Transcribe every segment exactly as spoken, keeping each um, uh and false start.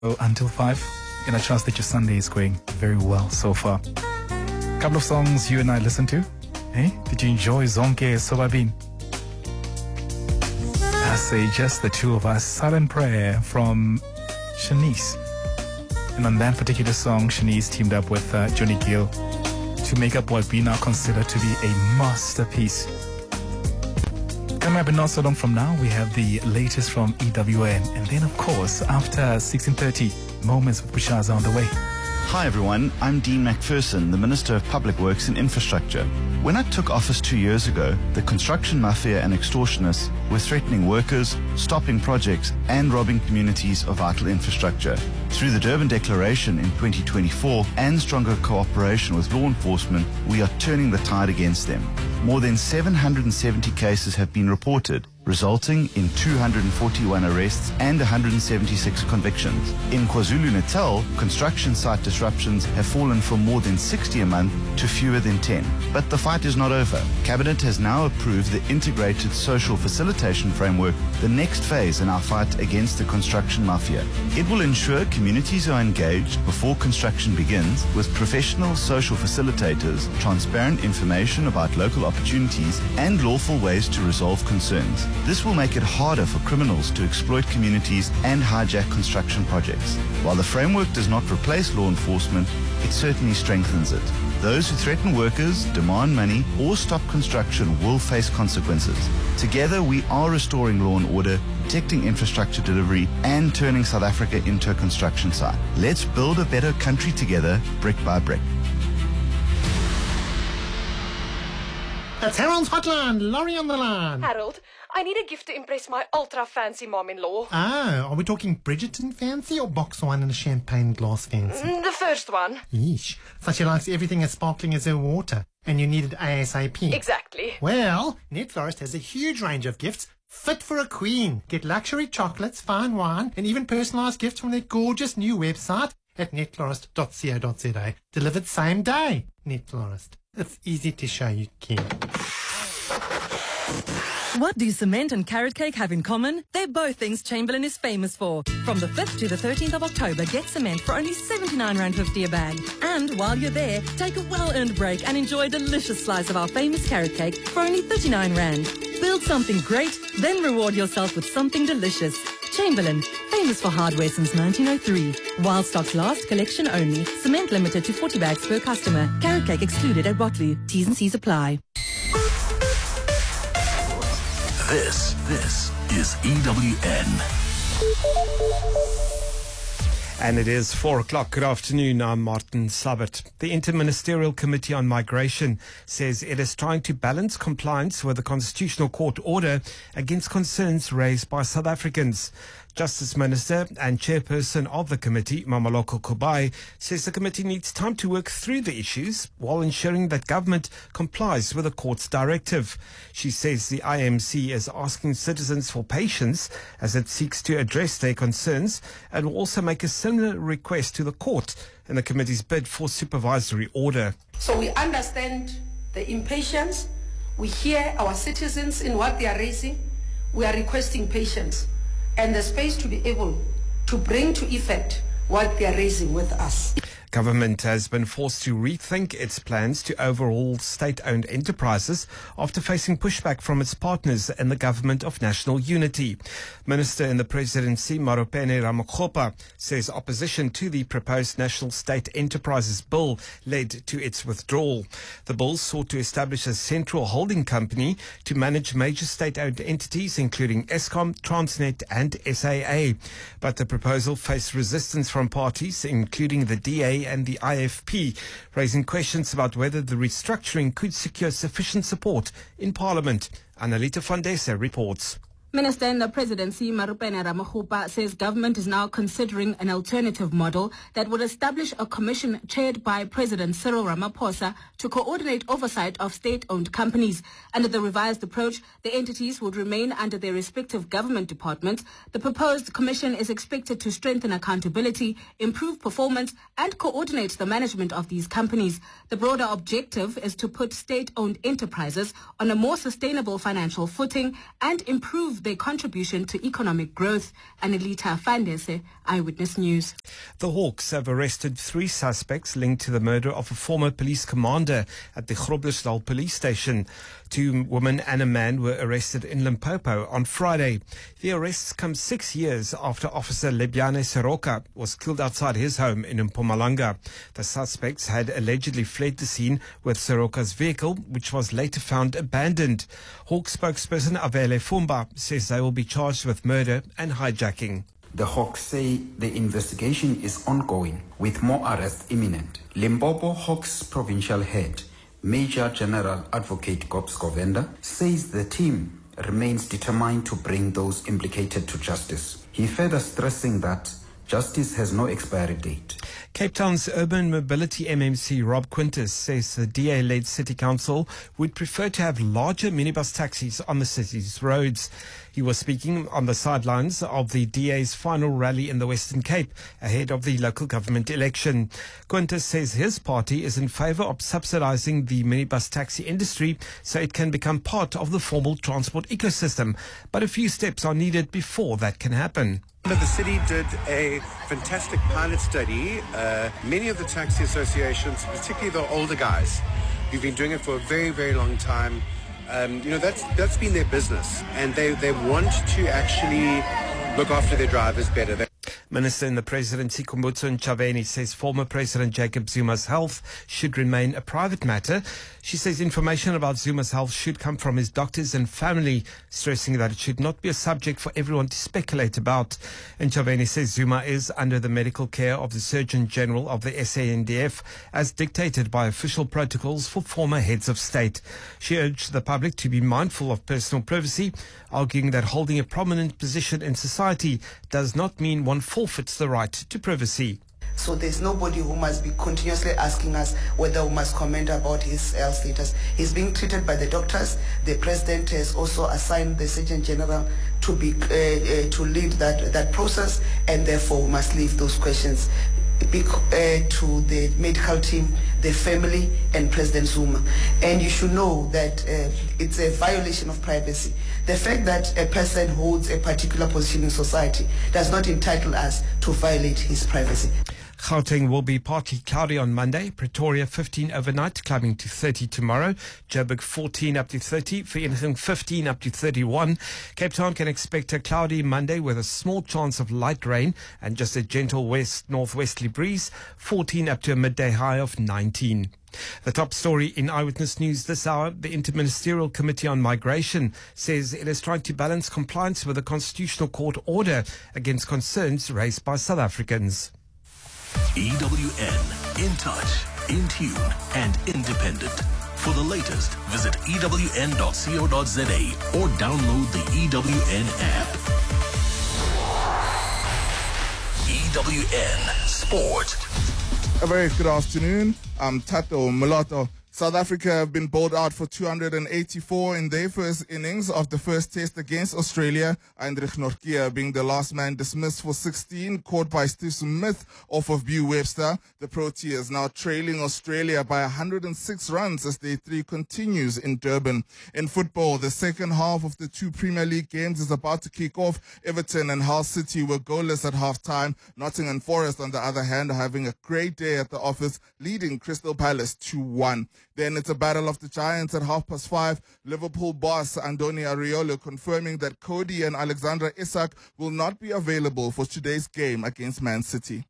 So until five, and I trust that your Sunday is going very well so far. Couple of songs you and I listened to. Hey, did you enjoy Zonke Sobabin? I say just the two of us. Silent Prayer from Shanice. And on that particular song, Shanice teamed up with uh, Johnny Gill to make up what we now consider to be a masterpiece. Coming up in not so long from now, we have the latest from E W N. And then, of course, after sixteen thirty, Moments with Bushaza on the way. Hi everyone, I'm Dean McPherson, the Minister of Public Works and Infrastructure. When I took office two years ago, the construction mafia and extortionists were threatening workers, stopping projects and robbing communities of vital infrastructure. Through the Durban Declaration in twenty twenty-four and stronger cooperation with law enforcement, we are turning the tide against them. More than seven hundred seventy cases have been reported, resulting in two hundred forty-one arrests and one hundred seventy-six convictions. In KwaZulu-Natal, construction site disruptions have fallen from more than sixty a month to fewer than ten. But the fight is not over. Cabinet has now approved the Integrated Social Facilitation Framework, the next phase in our fight against the construction mafia. It will ensure communities are engaged before construction begins with professional social facilitators, transparent information about local opportunities, and lawful ways to resolve concerns. This will make it harder for criminals to exploit communities and hijack construction projects. While the framework does not replace law enforcement, it certainly strengthens it. Those who threaten workers, demand money, or stop construction will face consequences. Together, we are restoring law and order, protecting infrastructure delivery, and turning South Africa into a construction site. Let's build a better country together, brick by brick. It's Harold's Hotline. Laurie on the line. Harold, I need a gift to impress my ultra-fancy mom-in-law. Oh, are we talking Bridgerton fancy or box wine and a champagne glass fancy? Mm, the first one. Yeesh. So she likes everything as sparkling as her water, and you need it ASAP. Exactly. Well, Netflorist has a huge range of gifts fit for a queen. Get luxury chocolates, fine wine, and even personalised gifts from their gorgeous new website at netflorist dot co dot za. Delivered same day. Netflorist. It's easy to show you care. What do cement and carrot cake have in common? They're both things Chamberlain is famous for. From the fifth to the thirteenth of October, get cement for only seventy-nine rand fifty a bag. And while you're there, take a well-earned break and enjoy a delicious slice of our famous carrot cake for only thirty-nine rand. Build something great, then reward yourself with something delicious. Chamberlain, famous for hardware since nineteen oh three. While stocks last, collection only. Cement limited to forty bags per customer. Carrot cake excluded at Botley. T's and C's apply. This, this is E W N. And it is four o'clock. Good afternoon. I'm Martin Sabat. The Interministerial Committee on Migration says it is trying to balance compliance with the Constitutional Court order against concerns raised by South Africans. Justice Minister and Chairperson of the committee, Mamaloko Kubai, says the committee needs time to work through the issues while ensuring that government complies with the court's directive. She says the I M C is asking citizens for patience as it seeks to address their concerns and will also make a similar request to the court in the committee's bid for supervisory order. So we understand the impatience. We hear our citizens in what they are raising. We are requesting patience and the space to be able to bring to effect what they are raising with us. Government has been forced to rethink its plans to overhaul state-owned enterprises after facing pushback from its partners in the Government of National Unity. Minister in the Presidency, Maropene Ramakgopa, says opposition to the proposed National State Enterprises Bill led to its withdrawal. The bill sought to establish a central holding company to manage major state-owned entities including Eskom, Transnet and S A A. But the proposal faced resistance from parties including the D A and the I F P, raising questions about whether the restructuring could secure sufficient support in Parliament. Annalita Fandesa reports. Minister in the Presidency, Marupene Ramakgopa, says government is now considering an alternative model that would establish a commission chaired by President Cyril Ramaphosa to coordinate oversight of state-owned companies. Under the revised approach, the entities would remain under their respective government departments. The proposed commission is expected to strengthen accountability, improve performance, and coordinate the management of these companies. The broader objective is to put state-owned enterprises on a more sustainable financial footing and improve of their contribution to economic growth. Anelita Fandese, Eyewitness News. The Hawks have arrested three suspects linked to the murder of a former police commander at the Groblersdal police station. Two women and a man were arrested in Limpopo on Friday. The arrests come six years after Officer Lebiane Soroka was killed outside his home in Mpumalanga. The suspects had allegedly fled the scene with Soroka's vehicle, which was later found abandoned. Hawk spokesperson Avele Fumba says they will be charged with murder and hijacking. The Hawks say the investigation is ongoing, with more arrests imminent. Limpopo Hawks provincial head, Major General Advocate Gobs Govenda, says the team remains determined to bring those implicated to justice. He further stressing that justice has no expiry date. Cape Town's Urban Mobility M M C Rob Quintus says the D A-led City Council would prefer to have larger minibus taxis on the city's roads. He was speaking on the sidelines of the D A's final rally in the Western Cape ahead of the local government election. Quintus says his party is in favour of subsidising the minibus taxi industry so it can become part of the formal transport ecosystem. But a few steps are needed before that can happen. The city did a fantastic pilot study. Uh, many of the taxi associations, particularly the older guys, who've been doing it for a very, very long time, um, you know, that's that's been their business, and they, they want to actually look after their drivers better. They Minister in the Presidency Kumbutso Ntshavheni says former President Jacob Zuma's health should remain a private matter. She says information about Zuma's health should come from his doctors and family, stressing that it should not be a subject for everyone to speculate about. Ntshavheni says Zuma is under the medical care of the Surgeon General of the S A N D F as dictated by official protocols for former heads of state. She urged the public to be mindful of personal privacy, arguing that holding a prominent position in society does not mean one forfeits the right to privacy. So there's nobody who must be continuously asking us whether we must comment about his health status. He's being treated by the doctors. The president has also assigned the Surgeon General to be uh, uh, to lead that that process, and therefore we must leave those questions Be, uh, to the medical team, the family, and President Zuma. And you should know that uh, it's a violation of privacy. The fact that a person holds a particular position in society does not entitle us to violate his privacy. Gauteng will be partly cloudy on Monday. Pretoria fifteen overnight, climbing to thirty tomorrow. Joburg fourteen up to thirty. Vereeniging fifteen up to thirty-one. Cape Town can expect a cloudy Monday with a small chance of light rain and just a gentle west-northwesterly breeze. fourteen up to a midday high of nineteen. The top story in Eyewitness News this hour, the Interministerial Committee on Migration says it is trying to balance compliance with a constitutional court order against concerns raised by South Africans. E W N, in touch, in tune, and independent. For the latest, visit E W N dot co dot za or download the E W N app. E W N Sport. A very good afternoon. I'm Tato Mulatto. South Africa have been bowled out for two hundred eighty-four in their first innings of the first test against Australia. Heinrich Nortje being the last man dismissed for sixteen, caught by Steve Smith off of Bew Webster. The Proteas now trailing Australia by one hundred six runs as their three continues in Durban. In football, the second half of the two Premier League games is about to kick off. Everton and Hull City were goalless at half-time. Nottingham Forest, on the other hand, are having a great day at the office, leading Crystal Palace two one. Then it's a battle of the giants at half past five. Liverpool boss Andoni Areola confirming that Cody and Alexandra Isak will not be available for today's game against Man City.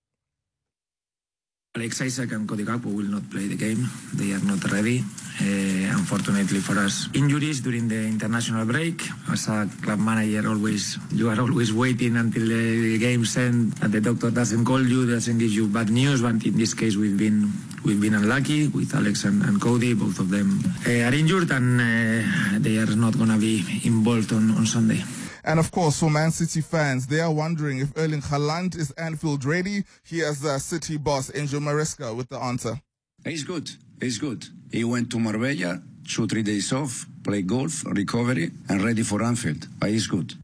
Alex Isak and Cody Gakpo will not play the game. They are not ready, uh, unfortunately for us. Injuries during the international break. As a club manager, always you are always waiting until the game's end and the doctor doesn't call you, doesn't give you bad news. But in this case, we've been we've been unlucky with Alex and, and Cody. Both of them uh, are injured and uh, they are not going to be involved on, on Sunday. And of course, for Man City fans, they are wondering if Erling Haaland is Anfield ready. Here's the City boss, Angel Maresca, with the answer. He's good. He's good. He went to Marbella, two, three days off, play golf, recovery, and ready for Anfield. But he's good.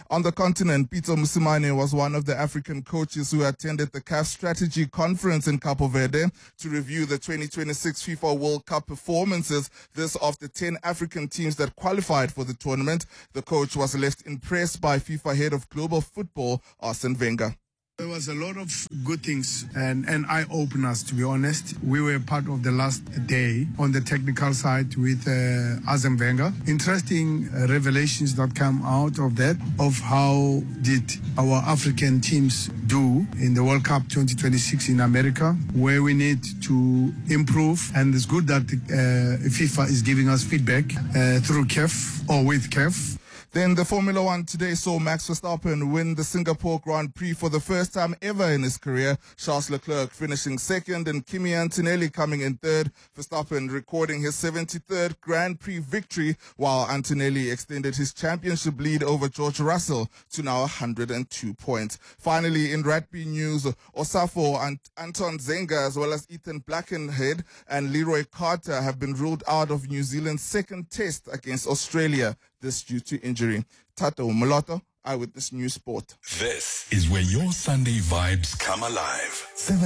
On the continent, Peter Musimane was one of the African coaches who attended the C A F Strategy Conference in Cape Verde to review the twenty twenty-six FIFA World Cup performances. This of the ten African teams that qualified for the tournament. The coach was left impressed by FIFA head of global football, Arsene Wenger. There was a lot of good things and, and eye-openers, to be honest. We were part of the last day on the technical side with uh, Arsene Wenger. Interesting uh, revelations that come out of that, of how did our African teams do in the World Cup twenty twenty-six in America, where we need to improve. And it's good that uh, FIFA is giving us feedback uh, through C A F or with C A F. Then the Formula One today saw Max Verstappen win the Singapore Grand Prix for the first time ever in his career. Charles Leclerc finishing second and Kimi Antonelli coming in third. Verstappen recording his seventy-third Grand Prix victory, while Antonelli extended his championship lead over George Russell to now one hundred two points. Finally, in rugby news, Osafo and Anton Zenga, as well as Ethan Blackenhead and Leroy Carter, have been ruled out of New Zealand's second test against Australia. This due to injury. Tato Moloto, Eyewitness News Sport. This is where your Sunday vibes come alive. Seven